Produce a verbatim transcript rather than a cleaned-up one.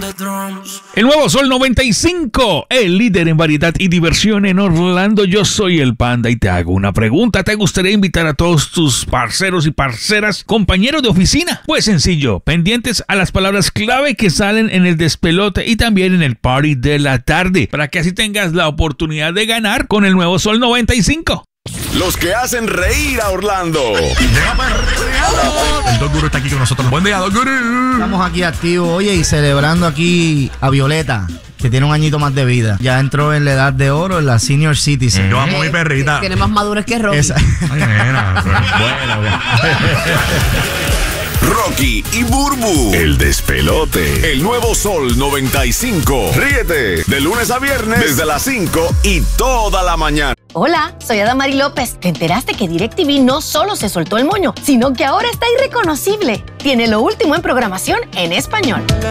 El nuevo Sol noventa y cinco, el líder en variedad y diversión en Orlando. Yo soy el Panda y te hago una pregunta. ¿Te gustaría invitar a todos tus parceros y parceras, compañeros de oficina? Pues sencillo, pendientes a las palabras clave que salen en el despelote y también en el party de la tarde, para que así tengas la oportunidad de ganar con el nuevo Sol noventa y cinco. Los que hacen reír a Orlando. El Don Guru está aquí con nosotros. Buen día, Don Guru. Estamos aquí activos, oye, y celebrando aquí a Violeta, que tiene un añito más de vida. Ya entró en la edad de oro, en la senior citizen. Yo amo a mi perrita. Tiene más madurez que Rocky. Esa- Ay, nena, bueno, bueno. Rocky y Burbu. El despelote. El nuevo Sol noventa y cinco. Ríete de lunes a viernes desde las cinco y toda la mañana. Hola, soy Adamari López. ¿Te enteraste que DirecTV no solo se soltó el moño, sino que ahora está irreconocible? Tiene lo último en programación en español.